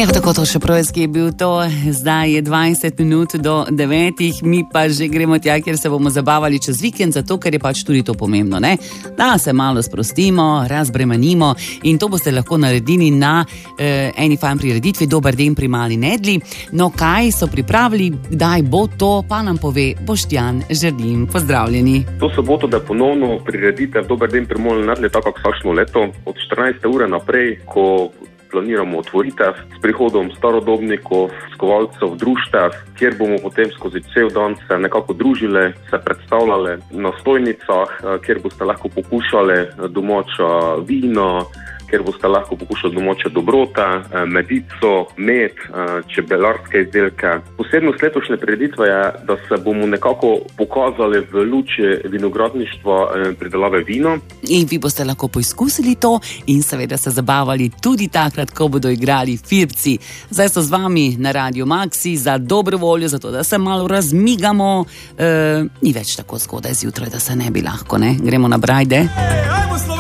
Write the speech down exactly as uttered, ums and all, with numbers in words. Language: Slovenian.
Ja, tako to še projski je bil to, zdaj je dvajset minut do devetih, mi pa že gremo tja, kjer se bomo zabavali čez vikend, zato ker je pač tudi to pomembno, ne? Da se malo sprostimo, razbremenimo in to boste lahko naredili na eh, eni fajn prireditvi, Dober dan pri Mali Nedli. No, kaj so pripravili, kdaj bo to, pa nam pove Boštjan Žerdin. Pozdravljeni. To soboto, da ponovno prireditev Dober dan pri Mali Nedli, tako kot vsakšno leto, od štirinajste ure naprej, ko planiramo otvoritev s prihodom starodobnikov, skovalcev, društev, kjer bomo potem skozi cel dan se nekako družili, se predstavljali na stojnicah, kjer boste lahko pokušali domača vino, kjer boste lahko pokušali domače dobrote, medico, med, čebelarske izdelke. Posebnost letošnje prireditve je, da se bomo nekako pokazali v luči vinogradništva pridelave vina. In vi boste lahko poizkusili to in seveda se zabavali tudi takrat, ko bodo igrali Firci. Zdaj so z vami na Radio Maxi za dobro voljo, zato da se malo razmigamo. E, ni več tako zgodaj zjutraj, da se ne bi lahko, ne? Gremo na brajde.